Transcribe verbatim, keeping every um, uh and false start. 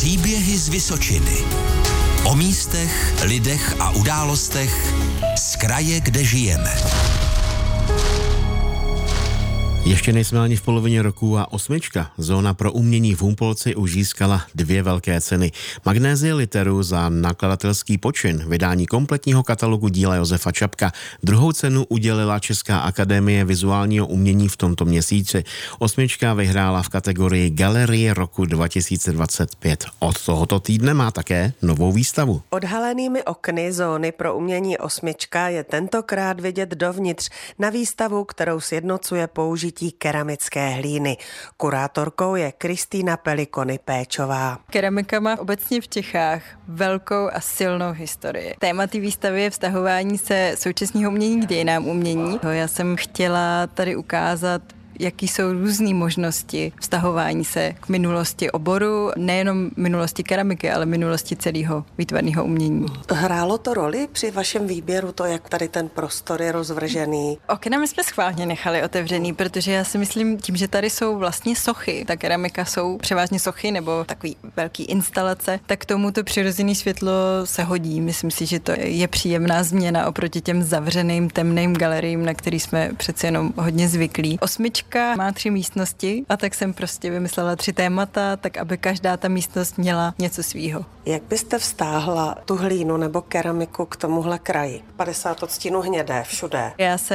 Příběhy z Vysočiny. O místech, lidech a událostech z kraje, kde žijeme. Ještě nejsme ani v polovině roku a osmička, zóna pro umění v Humpolci, už získala dvě velké ceny. Magnézie literu za nakladatelský počin, vydání kompletního katalogu díla Josefa Čapka. Druhou cenu udělila Česká akademie vizuálního umění v tomto měsíci. Osmička vyhrála v kategorii Galerie roku dva tisíce dvacet pět. Od tohoto týdne má také novou výstavu. Odhalenými okny zóny pro umění osmička je tentokrát vidět dovnitř na výstavu, kterou sjednocuje použití keramické hlíny. Kurátorkou je Kristýna Pelikony-Péčová. Keramika má obecně v Čechách velkou a silnou historii. Téma té výstavy je vztahování se současného umění k dějinám umění. Já jsem chtěla tady ukázat, jaký jsou různé možnosti vztahování se k minulosti oboru, nejenom minulosti keramiky, ale minulosti celého výtvarného umění. Hrálo to roli při vašem výběru, to, jak tady ten prostor je rozvržený? Okna my jsme schválně nechali otevřený, protože já si myslím, tím, že tady jsou vlastně sochy, ta keramika jsou převážně sochy nebo takový velký instalace, tak k tomu to přirozené světlo se hodí. Myslím si, že to je příjemná změna oproti těm zavřeným temným galeriím, na který jsme přece jenom hodně zvyklí. Osmička má tři místnosti a tak jsem prostě vymyslela tři témata, tak aby každá ta místnost měla něco svýho. Jak byste vztáhla tu hlínu nebo keramiku k tomuhle kraji? padesát odstínů hnědé všude. Já se